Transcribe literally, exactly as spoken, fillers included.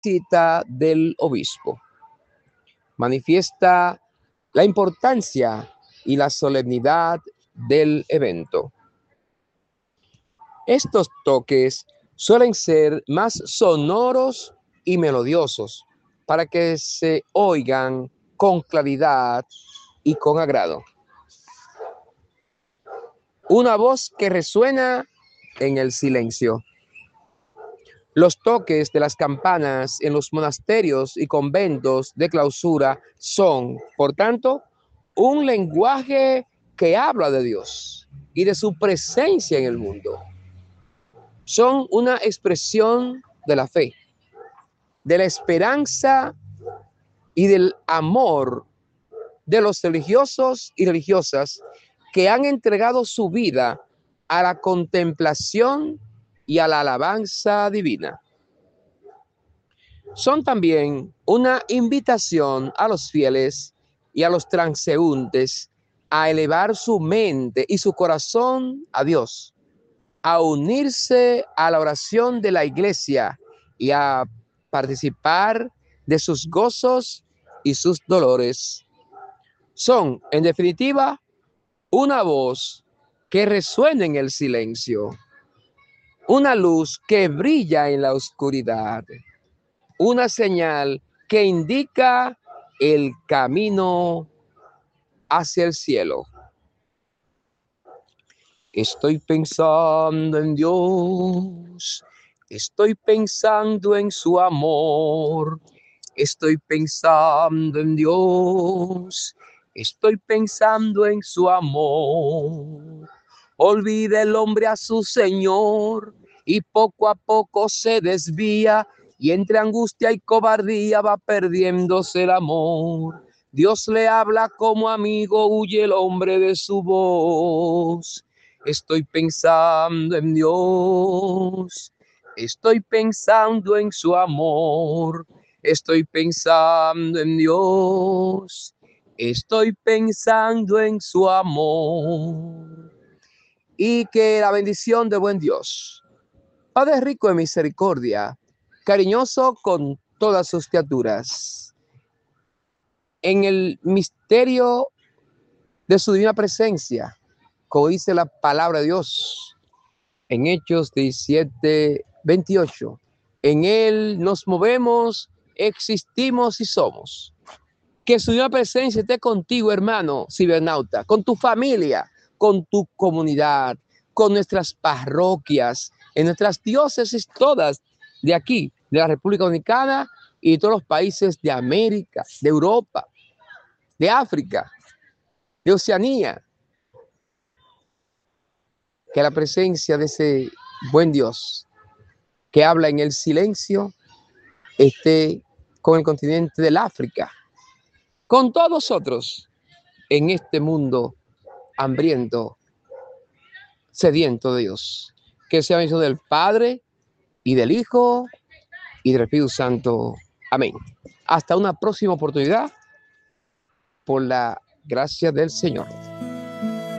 visita del obispo. Manifiesta la importancia y la solemnidad del evento. Estos toques suelen ser más sonoros y melodiosos para que se oigan con claridad y con agrado. Una voz que resuena en el silencio. Los toques de las campanas en los monasterios y conventos de clausura son, por tanto, un lenguaje que habla de Dios y de su presencia en el mundo. Son una expresión de la fe, de la esperanza y del amor de los religiosos y religiosas que han entregado su vida a la contemplación y a la alabanza divina. Son también una invitación a los fieles y a los transeúntes a elevar su mente y su corazón a Dios, a unirse a la oración de la iglesia y a participar de sus gozos y sus dolores. Son, en definitiva, una voz que resuena en el silencio, una luz que brilla en la oscuridad, una señal que indica el camino hacia el cielo. Estoy pensando en Dios, estoy pensando en su amor, estoy pensando en Dios, estoy pensando en su amor. Olvida el hombre a su Señor y poco a poco se desvía y entre angustia y cobardía va perdiéndose el amor. Dios le habla como amigo, huye el hombre de su voz. Estoy pensando en Dios, estoy pensando en su amor, estoy pensando en Dios, estoy pensando en su amor. Y que la bendición de buen Dios, Padre rico en misericordia, cariñoso con todas sus criaturas, en el misterio de su divina presencia, como dice la palabra de Dios en Hechos diecisiete, veintiocho. En Él nos movemos, existimos y somos. Que su divina presencia esté contigo, hermano cibernauta, con tu familia, con tu comunidad, con nuestras parroquias, en nuestras diócesis todas de aquí, de la República Dominicana y de todos los países de América, de Europa, de África, de Oceanía. Que la presencia de ese buen Dios que habla en el silencio esté con el continente del África, con todos nosotros en este mundo hambriento, sediento de Dios. Que sea bendición del Padre y del Hijo y del Espíritu Santo. Amén. Hasta una próxima oportunidad, por la gracia del Señor.